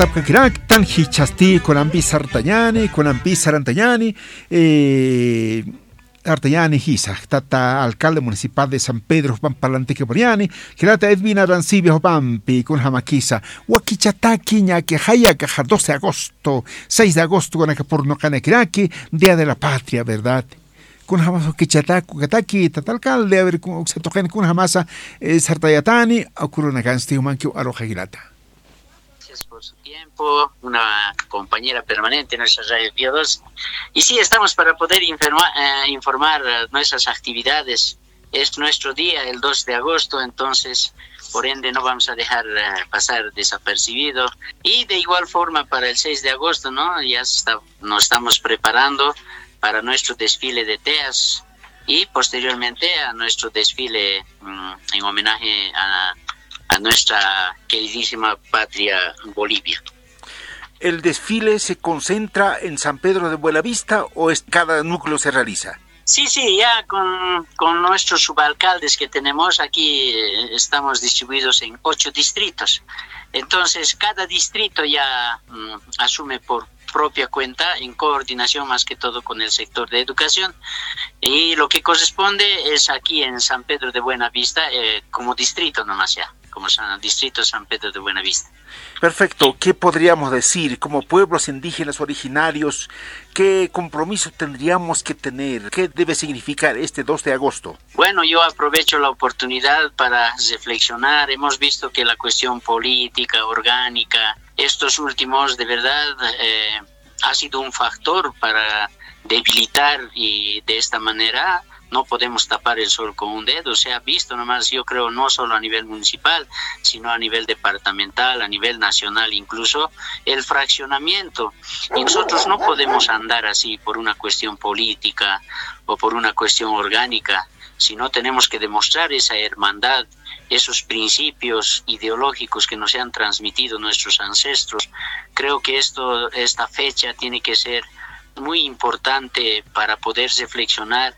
Tapkakirak tan hichasti con ambis Artayani, con ambis Arantayani, Artayani Hisa, tata alcalde municipal de San Pedro Pampalante Quebriani, Girata Edwin Arancibia Pampi con Jamaquisa, Huaquichataki que Hayaka 12 de agosto, 6 de agosto con Acapurno Canekiraki, Día de la Patria, ¿verdad? Con Jamaso Kichataku, Kataki, tatalcalde, a ver cómo se tocan con Jamasa, Sartayatani, ocurre una canción manquio Aroja Girata. Por su tiempo, una compañera permanente en nuestra radio Pío 2. Y sí, estamos para poder informar nuestras actividades. Es nuestro día, el 2 de agosto, entonces, por ende, no vamos a dejar pasar desapercibido. Y de igual forma, para el 6 de agosto, ¿no? Nos estamos preparando para nuestro desfile de teas y posteriormente a nuestro desfile en homenaje a nuestra queridísima patria Bolivia. ¿El desfile se concentra en San Pedro de Buenavista o cada núcleo se realiza? Sí, ya con nuestros subalcaldes que tenemos aquí, estamos distribuidos en 8 distritos. Entonces, cada distrito ya asume por propia cuenta, en coordinación más que todo con el sector de educación. Y lo que corresponde es aquí en San Pedro de Buenavista, como distrito nomás ya. Como distrito San Pedro de Buenavista. Perfecto. ¿Qué podríamos decir como pueblos indígenas originarios? ¿Qué compromiso tendríamos que tener? ¿Qué debe significar este 2 de agosto? Bueno, yo aprovecho la oportunidad para reflexionar. Hemos visto que la cuestión política, orgánica, estos últimos de verdad ha sido un factor para debilitar y de esta manera no podemos tapar el sol con un dedo. Se ha visto nomás, yo creo, no solo a nivel municipal, sino a nivel departamental, a nivel nacional incluso, el fraccionamiento. Y nosotros no podemos andar así por una cuestión política o por una cuestión orgánica, sino tenemos que demostrar esa hermandad, esos principios ideológicos que nos han transmitido nuestros ancestros. Creo que esta fecha tiene que ser muy importante para poder reflexionar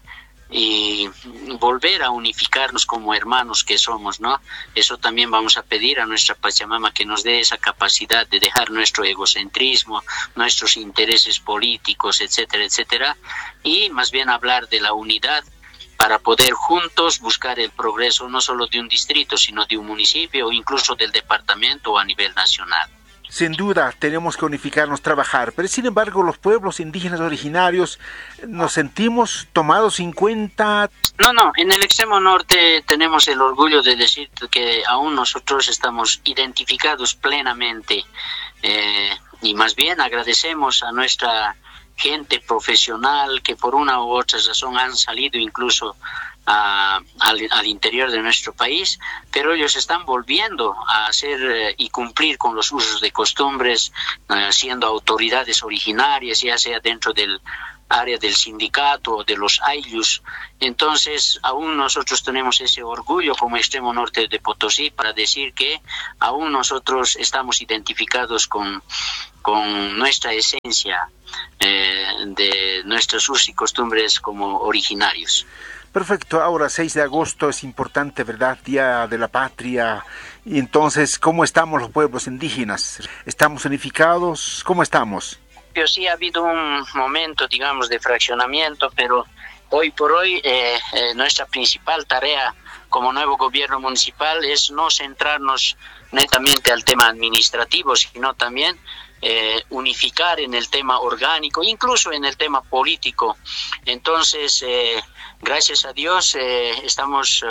y volver a unificarnos como hermanos que somos, ¿no? Eso también vamos a pedir a nuestra Pachamama, que nos dé esa capacidad de dejar nuestro egocentrismo, nuestros intereses políticos, etcétera, etcétera, y más bien hablar de la unidad para poder juntos buscar el progreso no solo de un distrito, sino de un municipio o incluso del departamento o a nivel nacional. Sin duda, tenemos que unificarnos, trabajar, pero sin embargo los pueblos indígenas originarios nos sentimos tomados en cuenta. No, en el extremo norte tenemos el orgullo de decir que aún nosotros estamos identificados plenamente y más bien agradecemos a nuestra gente profesional que por una u otra razón han salido incluso al interior de nuestro país, pero ellos están volviendo a hacer y cumplir con los usos de costumbres, siendo autoridades originarias, ya sea dentro del área del sindicato o de los ayllus. Entonces aún nosotros tenemos ese orgullo como extremo norte de Potosí para decir que aún nosotros estamos identificados con nuestra esencia de nuestros usos y costumbres como originarios. Perfecto, ahora 6 de agosto es importante, ¿verdad? Día de la Patria. Y entonces, ¿cómo estamos los pueblos indígenas? ¿Estamos unificados? ¿Cómo estamos? Sí ha habido un momento, digamos, de fraccionamiento, pero hoy por hoy nuestra principal tarea como nuevo gobierno municipal es no centrarnos netamente al tema administrativo, sino también unificar en el tema orgánico, incluso en el tema político. Entonces, gracias a Dios, estamos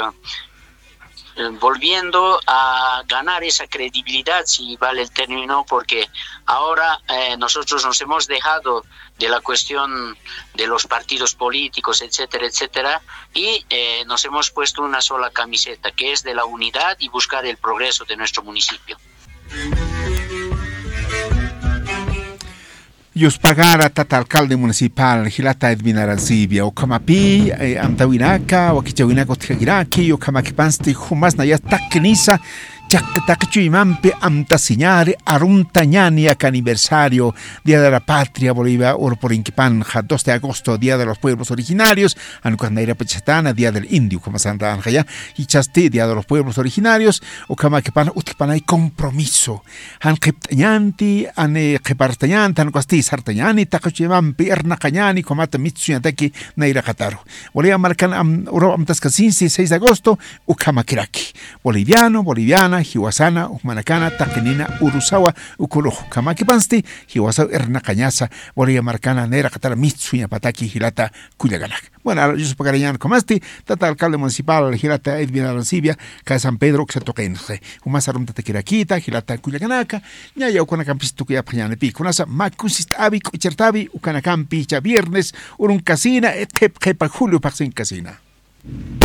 volviendo a ganar esa credibilidad, si vale el término, porque ahora nosotros nos hemos dejado de la cuestión de los partidos políticos, etcétera, etcétera, y nos hemos puesto una sola camiseta, que es de la unidad y buscar el progreso de nuestro municipio. Yuspagara tata alcalde municipal Gilata Edwin Arancibia Okamapi Amtawinaka Wakichawinaka Otkagiraki Okamakipansti Humas Nayas Takenisa Chactachuimampe amtasiñare aruntañani acá aniversario, Día de la Patria, Bolivia, Urporinquipanja, 2 de agosto, Día de los Pueblos Originarios, Anucandaira Pachatana, Día del Indio, como Santa Anja, y Chasti, Día de los Pueblos Originarios, Ucamaquipana, Utipana, y compromiso. Anquiptañanti, Ane Kepartañanti, Anquasti, Sartañani, Tacachuimampe, Ernacañani, Comata Mitsuñataki, Naira Cataro. Bolivia marcan Uro Amtascasinsi, 6 de agosto, Ucamaquiraki. Boliviana, Hiwasana, Umanacana, Takenina, Urusawa, Ukuluj, Kamakipansti, Hiwasa, Ernacañasa, Bolivia Marcana, Nera, Catara, Mitsuya, Pataki, Hilata, Cuyaganak. Bueno, yo soy Pagarayan Comasti, Tata alcalde municipal, Hilata, Edwin Arancibia, Casa San Pedro, que se toca en Umasarum Tatequiraquita, Hilata, Cuyaganaka, Ñaya, Ucanacampis, Tukia, Pañanepi, Kunasa, Macusist, Abi, Cuchertabi, Ucanacampi, Viernes, Urun Casina, Kepa, Julio, Paxin Casina.